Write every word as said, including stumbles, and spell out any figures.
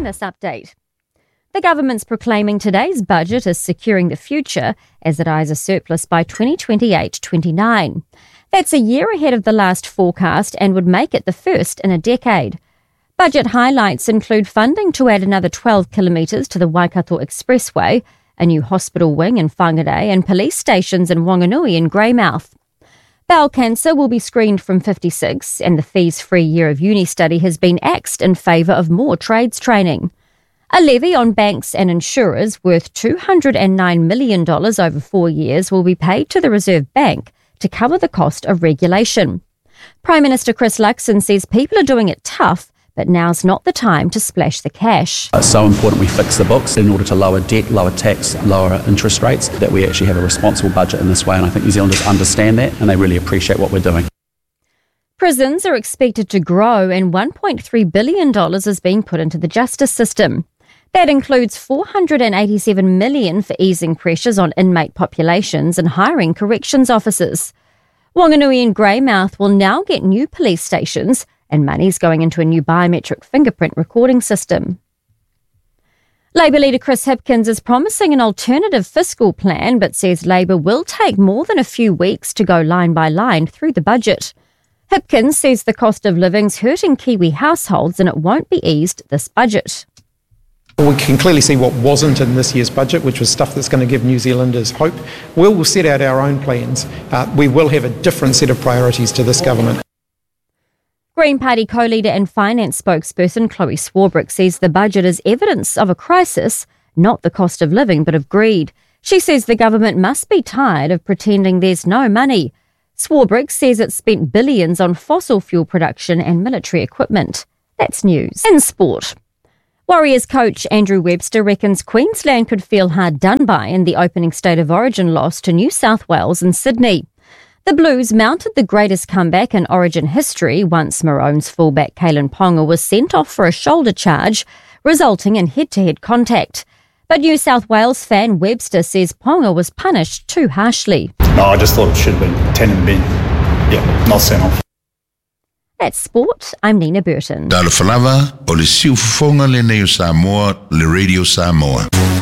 Business Update. The government's proclaiming today's budget as securing the future as it eyes a surplus by twenty twenty-eight twenty-nine. That's a year ahead of the last forecast and would make it the first in a decade. Budget highlights include funding to add another twelve kilometres to the Waikato Expressway, a new hospital wing in Whangarei and police stations in Wanganui and Greymouth. Bowel cancer will be screened from fifty-six, and the fees-free year of uni study has been axed in favour of more trades training. A levy on banks and insurers worth two hundred nine million dollars over four years will be paid to the Reserve Bank to cover the cost of regulation. Prime Minister Chris Luxon says people are doing it tough, but now's not the time to splash the cash. It's so important we fix the books in order to lower debt, lower tax, lower interest rates, that we actually have a responsible budget in this way, and I think New Zealanders understand that and they really appreciate what we're doing. Prisons are expected to grow and one point three billion dollars is being put into the justice system. That includes four hundred eighty-seven million dollars for easing pressures on inmate populations and hiring corrections officers. Wanganui and Greymouth will now get new police stations, and money's going into a new biometric fingerprint recording system. Labour leader Chris Hipkins is promising an alternative fiscal plan, but says Labour will take more than a few weeks to go line by line through the budget. Hipkins says the cost of living's hurting Kiwi households and it won't be eased this budget. We can clearly see what wasn't in this year's budget, which was stuff that's going to give New Zealanders hope. We will set out our own plans. Uh, we will have a different set of priorities to this government. Green Party co-leader and finance spokesperson Chloe Swarbrick says the budget is evidence of a crisis, not the cost of living, but of greed. She says the government must be tired of pretending there's no money. Swarbrick says it spent billions on fossil fuel production and military equipment. That's news. In sport. Warriors coach Andrew Webster reckons Queensland could feel hard done by in the opening State of Origin loss to New South Wales and Sydney. The Blues mounted the greatest comeback in Origin history once Maroons fullback Kalyn Ponga was sent off for a shoulder charge, resulting in head-to-head contact. But New South Wales fan Webster says Ponga was punished too harshly. No, I just thought it should have been ten and bin. Yeah, not sent off. That's sport. I'm Nina Burton. Dalo falava o le siufonga le neo Samoa, le Radio Samoa.